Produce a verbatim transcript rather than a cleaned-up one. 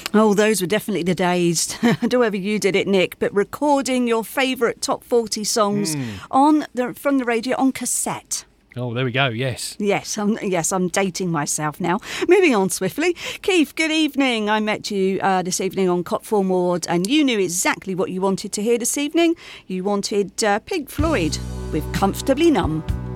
Oh, those were definitely the days. I don't know whether you did it, Nick, but recording your favourite top forty songs Mm. on the, from the radio on cassette. Oh, there we go, yes. Yes, I'm, yes, I'm dating myself now. Moving on swiftly. Keith, good evening. I met you uh, this evening on Cotform Ward, and you knew exactly what you wanted to hear this evening. You wanted uh, Pink Floyd with Comfortably Numb.